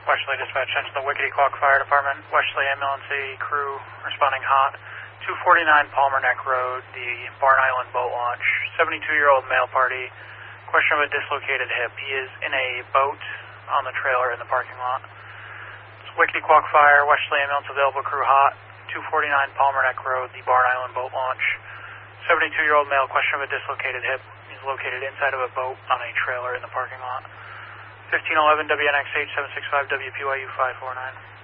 Westerly Dispatch, attention to the Wickety Clock Fire Department. Westerly Ambulance crew responding hot. 249 Palmer Neck Road, the Barn Island boat launch. 72-year-old male party. Question of a dislocated hip. He is in a boat on the trailer in the parking lot. It's Wickety Clock Fire, Westerly Ambulance available, crew hot. 249 Palmer Neck Road, the Barn Island boat launch. 72-year-old male, question of a dislocated hip. He's located inside of a boat on a trailer in the parking lot. 1511 WNXH 765 WPYU 549.